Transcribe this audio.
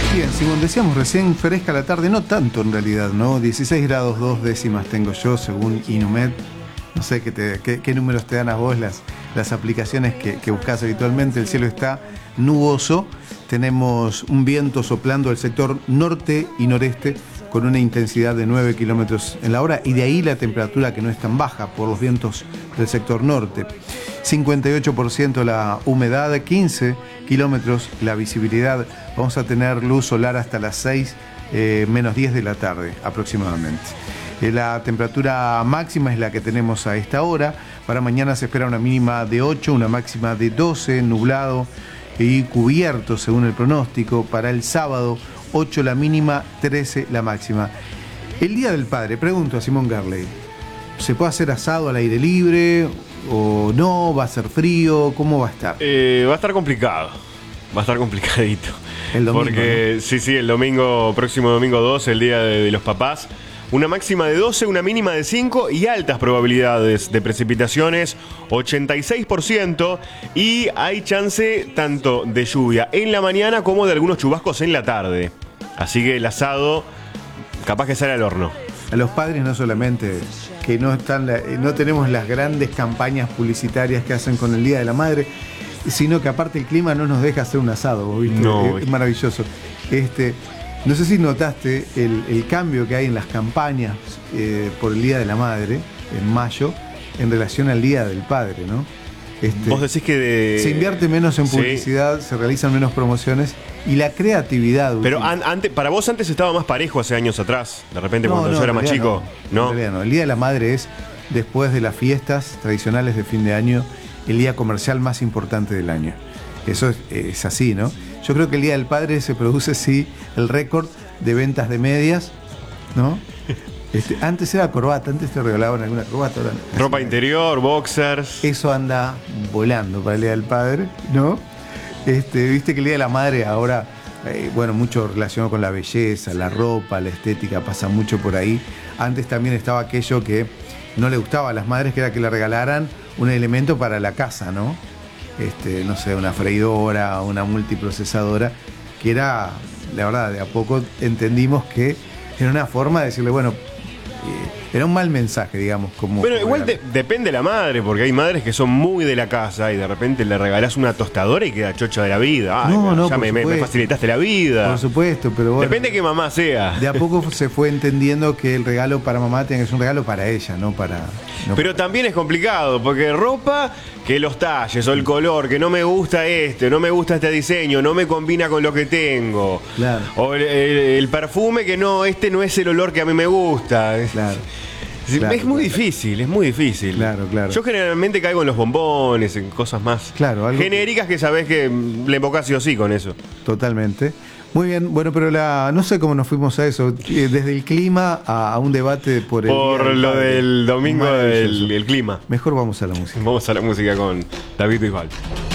Bien, Simón, decíamos recién fresca la tarde, no tanto en realidad, ¿no? 16 grados 2 décimas tengo yo según Inumet. No sé qué números te dan a vos las aplicaciones que buscas habitualmente. El cielo está nuboso, tenemos un viento soplando del sector norte y noreste con una intensidad de 9 kilómetros en la hora, y de ahí la temperatura que no es tan baja por los vientos del sector norte. 58% la humedad, 15 kilómetros la visibilidad. Vamos a tener luz solar hasta las 6 menos 10 de la tarde aproximadamente. La temperatura máxima es la que tenemos a esta hora. Para mañana se espera una mínima de 8, una máxima de 12, nublado y cubierto según el pronóstico. Para el sábado, 8 la mínima, 13 la máxima. El Día del Padre, pregunto a Simón Garley, ¿se puede hacer asado al aire libre o no? ¿Va a ser frío? ¿Cómo va a estar? Va a estar complicado. Va a estar complicadito. El domingo, porque, ¿no? Sí, el domingo, próximo domingo 2, el Día de los Papás. Una máxima de 12, una mínima de 5 y altas probabilidades de precipitaciones, 86%. Y hay chance tanto de lluvia en la mañana como de algunos chubascos en la tarde. Así que el asado capaz que sale al horno. A los padres no solamente que no tenemos las grandes campañas publicitarias que hacen con el Día de la Madre, sino que aparte el clima no nos deja hacer un asado, ¿vos viste? No, es maravilloso. No sé si notaste el cambio que hay en las campañas por el Día de la Madre, en mayo, en relación al Día del Padre, ¿no? Vos decís que se invierte menos en publicidad, sí, se realizan menos promociones y la creatividad. Pero para vos antes estaba más parejo hace años atrás, de repente cuando yo era más chico. No. El Día de la Madre es, después de las fiestas tradicionales de fin de año, el día comercial más importante del año. Eso es así, ¿no? Yo creo que el Día del Padre se produce, sí, el récord de ventas de medias, ¿no? Antes era corbata, antes te regalaban alguna corbata. Ahora no. Ropa interior, boxers. Eso anda volando para el Día del Padre, ¿no? Viste que el Día de la Madre ahora, mucho relacionado con la belleza, la ropa, la estética, pasa mucho por ahí. Antes también estaba aquello que no le gustaba a las madres, que era que le regalaran un elemento para la casa, ¿no? No sé, una freidora, una multiprocesadora, que era, la verdad, de a poco entendimos que era una forma de decirle, bueno, era un mal mensaje, digamos. Bueno, igual depende de la madre, porque hay madres que son muy de la casa y de repente le regalás una tostadora y queda chocha de la vida. Ay, ya me facilitaste la vida. Por supuesto, pero bueno. Depende de qué mamá sea. De a poco se fue entendiendo que el regalo para mamá tiene que ser un regalo para ella, no para... Pero también es complicado, porque ropa, que los talles o el color, que no me gusta no me gusta este diseño, no me combina con lo que tengo. Claro. O el perfume, que no es el olor que a mí me gusta. Claro. Es muy difícil, es muy difícil. Claro. Yo generalmente caigo en los bombones, en cosas más genéricas que sabés que le invocás sí o sí con eso. Totalmente. Muy bien, bueno, pero no sé cómo nos fuimos a eso. Desde el clima a un debate por lo del domingo del clima. Mejor vamos a la música. Vamos a la música con David Bisbal.